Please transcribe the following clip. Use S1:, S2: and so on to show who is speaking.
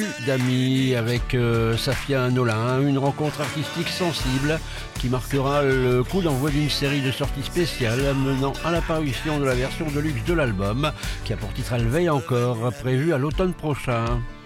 S1: d'amis avec Safia Nolin, une rencontre artistique sensible qui marquera le coup d'envoi d'une série de sorties spéciales menant à l'apparition de la version de luxe de l'album qui a pour titre Elle veille encore, prévue à l'automne prochain.